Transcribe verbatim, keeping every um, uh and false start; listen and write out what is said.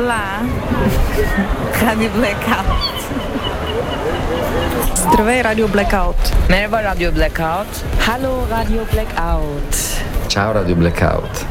Olá. Радио Blackout. Здравей, Радио Blackout. Merhaba Radyo Blackout. Hallo Radio Blackout. Ciao Radio Blackout.